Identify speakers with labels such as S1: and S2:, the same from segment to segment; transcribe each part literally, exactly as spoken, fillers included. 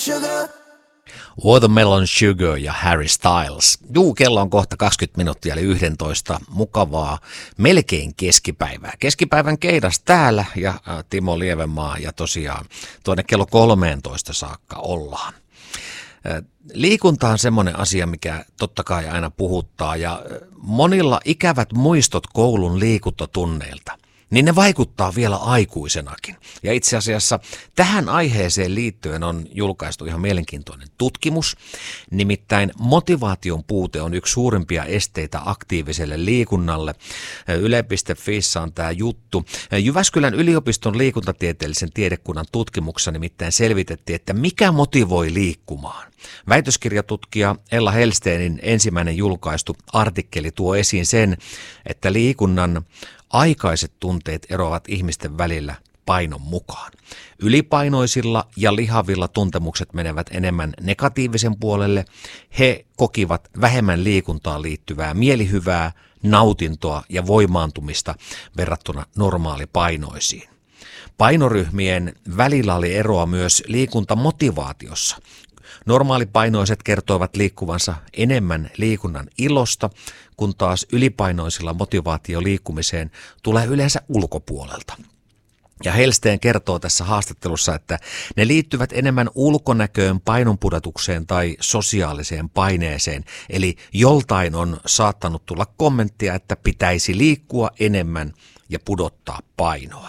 S1: Sugar.
S2: Watermelon Sugar ja Harry Styles. Juu, kello on kohta kaksikymmentä minuuttia eli yksitoista. Mukavaa, melkein keskipäivää. Keskipäivän keidas täällä ja Timo Lievenmaa ja tosiaan tuonne kello kolmeentoista saakka ollaan. Liikunta on semmoinen asia, mikä totta kai aina puhuttaa ja monilla ikävät muistot koulun liikuntatunneilta, niin ne vaikuttaa vielä aikuisenakin. Ja itse asiassa tähän aiheeseen liittyen on julkaistu ihan mielenkiintoinen tutkimus. Nimittäin motivaation puute on yksi suurimpia esteitä aktiiviselle liikunnalle. Yle piste fiissä on tämä juttu. Jyväskylän yliopiston liikuntatieteellisen tiedekunnan tutkimuksessa nimittäin selvitettiin, että mikä motivoi liikkumaan. Väitöskirjatutkija Ella Hellstenin ensimmäinen julkaistu artikkeli tuo esiin sen, että liikunnan aikaiset tunteet eroavat ihmisten välillä painon mukaan. Ylipainoisilla ja lihavilla tuntemukset menevät enemmän negatiivisen puolelle. He kokivat vähemmän liikuntaan liittyvää mielihyvää, nautintoa ja voimaantumista verrattuna normaalipainoisiin. Painoryhmien välillä oli eroa myös liikuntamotivaatiossa. Normaalipainoiset kertoivat liikkuvansa enemmän liikunnan ilosta, kun taas ylipainoisilla motivaatio liikkumiseen tulee yleensä ulkopuolelta. Ja Hellsten kertoo tässä haastattelussa, että ne liittyvät enemmän ulkonäköön, painonpudotukseen tai sosiaaliseen paineeseen. Eli joltain on saattanut tulla kommenttia, että pitäisi liikkua enemmän ja pudottaa painoa.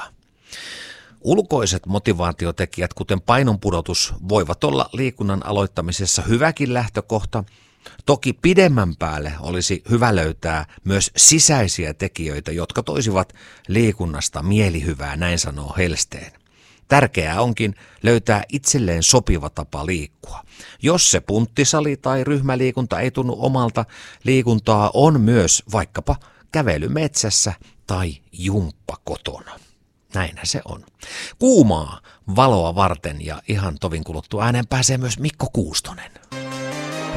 S2: Ulkoiset motivaatiotekijät, kuten painonpudotus, voivat olla liikunnan aloittamisessa hyväkin lähtökohta. Toki pidemmän päälle olisi hyvä löytää myös sisäisiä tekijöitä, jotka toisivat liikunnasta mielihyvää, näin sanoo Hellsten. Tärkeää onkin löytää itselleen sopiva tapa liikkua. Jos se punttisali tai ryhmäliikunta ei tunnu omalta, liikuntaa on myös vaikkapa kävely metsässä tai jumppa kotona. Näinhän se on. Kuumaa valoa varten ja ihan tovin kuluttua ääneen pääsee myös Mikko Kuustonen.